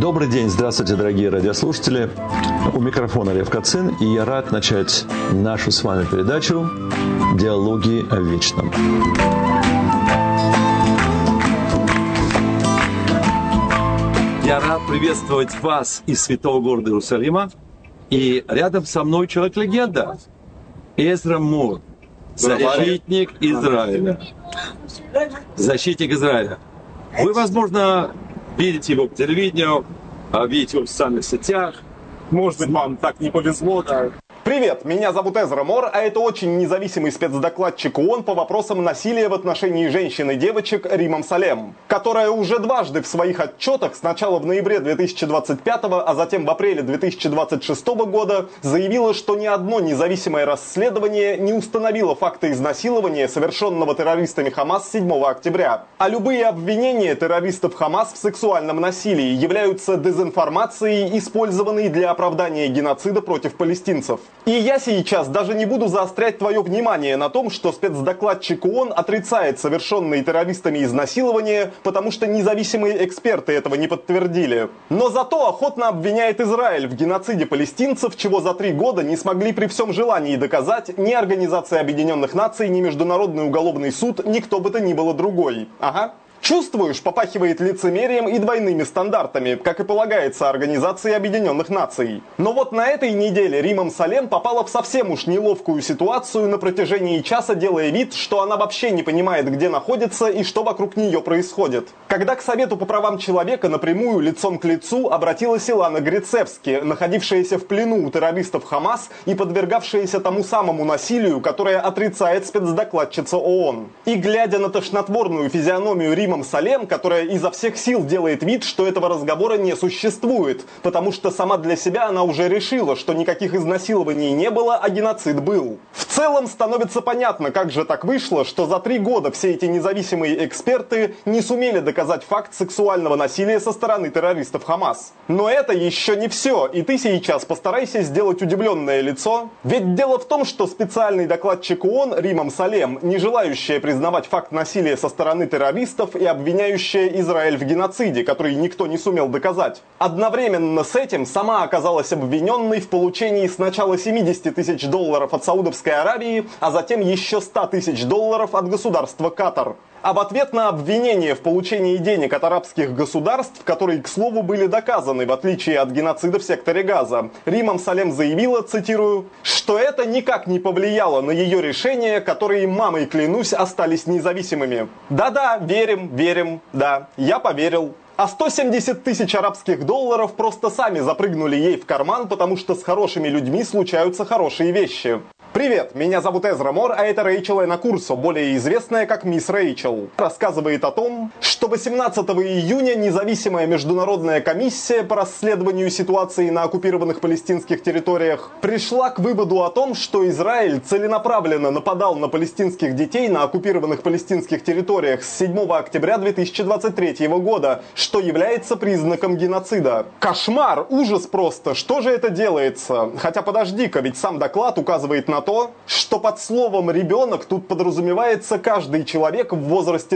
Добрый день, здравствуйте, дорогие радиослушатели. У микрофона Лев Кацин, и я рад начать нашу с вами передачу «Диалоги о вечном». Я рад приветствовать вас из святого города Иерусалима. И рядом со мной человек-легенда Эзра Мор, защитник Израиля. Защитник Израиля. Вы, возможно, видите его по телевидению, видите его в социальных сетях. Может быть, вам так не повезло, да. Привет, меня зовут Эзра Мор, а это очень независимый спецдокладчик ООН по вопросам насилия в отношении женщин и девочек Римам Салем, которая уже дважды в своих отчетах, сначала в ноябре 2025, а затем в апреле 2026 года, заявила, что ни одно независимое расследование не установило факты изнасилования, совершенного террористами Хамас 7 октября. А любые обвинения террористов Хамас в сексуальном насилии являются дезинформацией, использованной для оправдания геноцида против палестинцев. И я сейчас даже не буду заострять твое внимание на том, что спецдокладчик ООН отрицает совершенные террористами изнасилования, потому что независимые эксперты этого не подтвердили. Но зато охотно обвиняет Израиль в геноциде палестинцев, чего за 3 года не смогли при всем желании доказать ни Организация Объединенных Наций, ни Международный уголовный суд, ни кто бы то ни было другой. Ага. Чувствуешь, попахивает лицемерием и двойными стандартами, как и полагается Организации Объединенных Наций. Но вот на этой неделе Римам Салем попала в совсем уж неловкую ситуацию, на протяжении часа делая вид, что она вообще не понимает, где находится и что вокруг нее происходит. Когда к Совету по правам человека напрямую лицом к лицу обратилась Илана Грицевски, находившаяся в плену у террористов Хамас и подвергавшаяся тому самому насилию, которое отрицает спецдокладчица ООН. И глядя на тошнотворную физиономию Римам Салем, которая изо всех сил делает вид, что этого разговора не существует, потому что сама для себя она уже решила, что никаких изнасилований не было, а геноцид был. В целом становится понятно, как же так вышло, что за 3 года все эти независимые эксперты не сумели доказать факт сексуального насилия со стороны террористов Хамас. Но это еще не все, и ты сейчас постарайся сделать удивленное лицо. Ведь дело в том, что специальный докладчик ООН Римам Салем, не желающая признавать факт насилия со стороны террористов и обвиняющая Израиль в геноциде, который никто не сумел доказать, одновременно с этим сама оказалась обвиненной в получении сначала $70 тысяч от Саудовской Аравии, а затем еще $100 тысяч от государства Катар. А в ответ на обвинение в получении денег от арабских государств, которые, к слову, были доказаны, в отличие от геноцида в секторе Газа, Римам Салем заявила, цитирую, что это никак не повлияло на ее решения, которые, мамой клянусь, остались независимыми. Да-да, верим, да, я поверил. А $170 тысяч арабских долларов просто сами запрыгнули ей в карман, потому что с хорошими людьми случаются хорошие вещи. Привет, меня зовут Эзра Мор, а это Рэйчел Эна Курсо, более известная как Мисс Рэйчел. Рассказывает о том, что 18 июня независимая международная комиссия по расследованию ситуации на оккупированных палестинских территориях пришла к выводу о том, что Израиль целенаправленно нападал на палестинских детей на оккупированных палестинских территориях с 7 октября 2023 года, что является признаком геноцида. Кошмар, ужас просто, что же это делается? Хотя подожди-ка, ведь сам доклад указывает на то, что под словом «ребенок» тут подразумевается каждый человек в возрасте